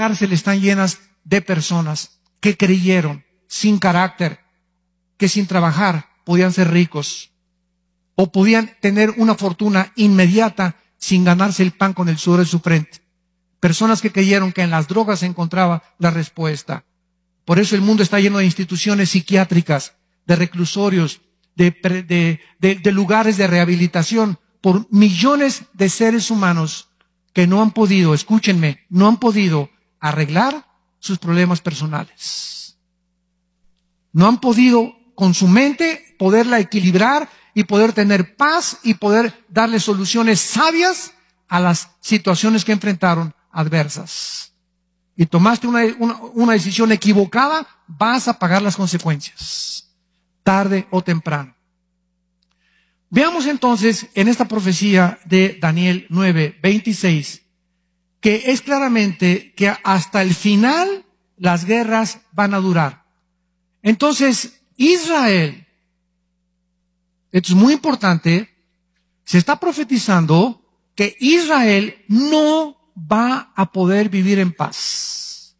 cárcel están llenas de personas que creyeron, sin carácter, que sin trabajar podían ser ricos o podían tener una fortuna inmediata sin ganarse el pan con el sudor de su frente. Personas que creyeron que en las drogas se encontraba la respuesta. Por eso el mundo está lleno de instituciones psiquiátricas, de reclusorios, de lugares de rehabilitación, por millones de seres humanos que no han podido, escúchenme, no han podido arreglar sus problemas personales. No han podido con su mente poderla equilibrar y poder tener paz y poder darle soluciones sabias a las situaciones que enfrentaron adversas. Y tomaste una decisión equivocada, vas a pagar las consecuencias, tarde o temprano. Veamos entonces en esta profecía de Daniel 9:26, que es claramente que hasta el final las guerras van a durar. Entonces, Israel, esto es muy importante, se está profetizando que Israel no va a poder vivir en paz.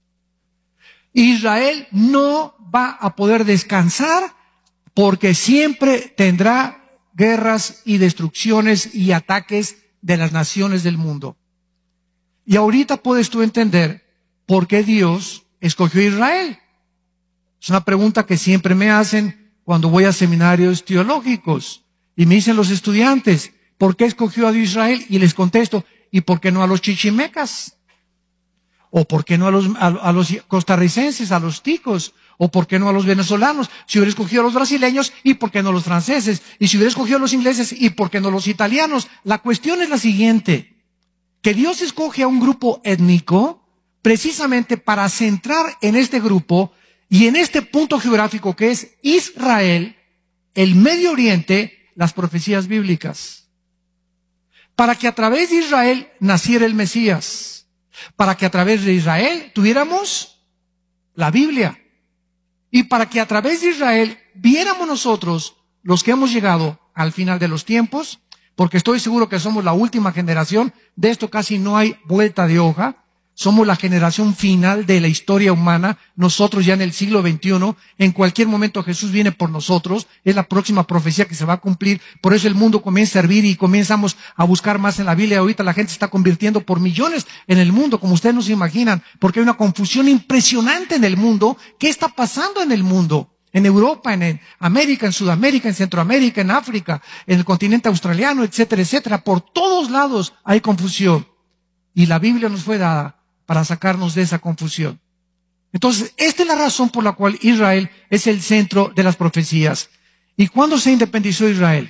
Israel no va a poder descansar porque siempre tendrá guerras y destrucciones y ataques de las naciones del mundo. Y ahorita puedes tú entender por qué Dios escogió a Israel. Es una pregunta que siempre me hacen cuando voy a seminarios teológicos y me dicen los estudiantes, ¿por qué escogió a Israel? Y les contesto, ¿y por qué no a los chichimecas? ¿O por qué no a los costarricenses, a los ticos? ¿O por qué no a los venezolanos? Si hubiera escogido a los brasileños, ¿y por qué no a los franceses? Y si hubiera escogido a los ingleses, ¿y por qué no a los italianos? La cuestión es la siguiente, que Dios escoge a un grupo étnico precisamente para centrar en este grupo y en este punto geográfico que es Israel, el Medio Oriente, las profecías bíblicas. Para que a través de Israel naciera el Mesías. Para que a través de Israel tuviéramos la Biblia. Y para que a través de Israel viéramos nosotros, los que hemos llegado al final de los tiempos, porque estoy seguro que somos la última generación, de esto casi no hay vuelta de hoja, somos la generación final de la historia humana, nosotros ya en el siglo XXI, en cualquier momento Jesús viene por nosotros, es la próxima profecía que se va a cumplir, por eso el mundo comienza a servir y comenzamos a buscar más en la Biblia, ahorita la gente se está convirtiendo por millones en el mundo, como ustedes no se imaginan, porque hay una confusión impresionante en el mundo. ¿Qué está pasando en el mundo? En Europa, en América, en Sudamérica, en Centroamérica, en África, en el continente australiano, etcétera, etcétera, por todos lados hay confusión, y la Biblia nos fue dada para sacarnos de esa confusión. Entonces, esta es la razón por la cual Israel es el centro de las profecías. ¿Y cuándo se independizó Israel?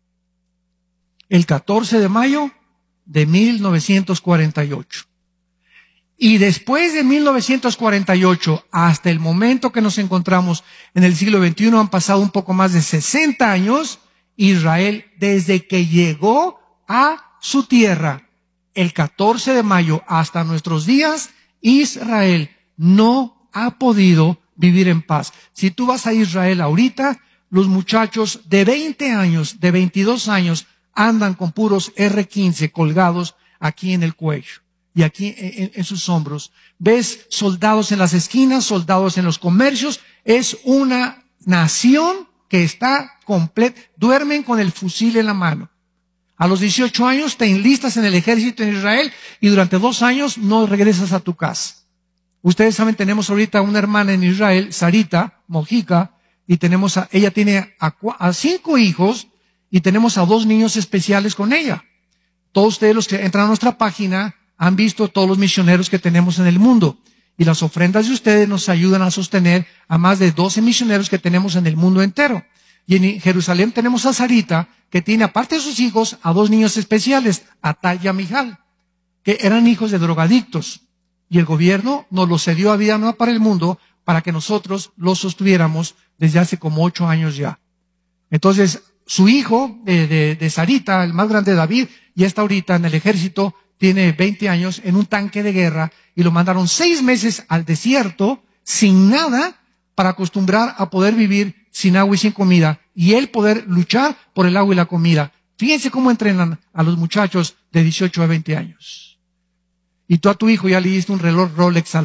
El 14 de mayo de 1948. Y después de 1948, hasta el momento que nos encontramos en el siglo XXI, han pasado un poco más de 60 años, Israel, desde que llegó a su tierra, el 14 de mayo hasta nuestros días, Israel no ha podido vivir en paz. Si tú vas a Israel ahorita, los muchachos de 20 años, de 22 años, andan con puros R-15 colgados aquí en el cuello y aquí en sus hombros. Ves soldados en las esquinas, soldados en los comercios. Es una nación que está completa. Duermen con el fusil en la mano. A los 18 años te enlistas en el ejército en Israel y durante 2 años no regresas a tu casa. Ustedes saben, tenemos ahorita una hermana en Israel, Sarita Mojica, y ella tiene a 5 hijos y tenemos a 2 niños especiales con ella. Todos ustedes los que entran a nuestra página han visto todos los misioneros que tenemos en el mundo. Y las ofrendas de ustedes nos ayudan a sostener a más de 12 misioneros que tenemos en el mundo entero. Y en Jerusalén tenemos a Sarita, que tiene, aparte de sus hijos, a 2 niños especiales, Atal y Mijal, que eran hijos de drogadictos. Y el gobierno nos los cedió a Vida Nueva para el Mundo para que nosotros los sostuviéramos desde hace como 8 años ya. Entonces, su hijo de Sarita, el más grande David, ya está ahorita en el ejército, tiene 20 años, en un tanque de guerra, y lo mandaron 6 meses al desierto, sin nada, para acostumbrar a poder vivir sin agua y sin comida, y él poder luchar por el agua y la comida. Fíjense cómo entrenan a los muchachos de 18 a 20 años. Y tú a tu hijo ya le diste un reloj Rolex